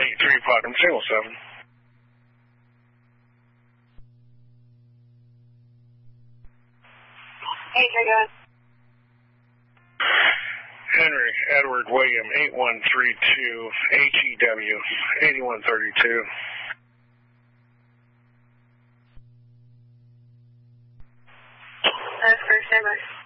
83 Platinum Single 7. Hey, how you doing? Henry Edward William 8132 HEW 8132. That's first ever.